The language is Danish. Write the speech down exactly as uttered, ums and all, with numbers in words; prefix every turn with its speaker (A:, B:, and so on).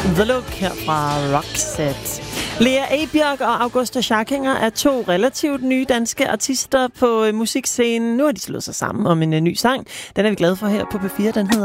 A: The Look her fra Roxette. Lea Ebjerg og Augusta Scharkinger er to relativt nye danske artister på musikscenen. Nu har de slået sig sammen om en ny sang. Den er vi glade for her på P fire. Den hedder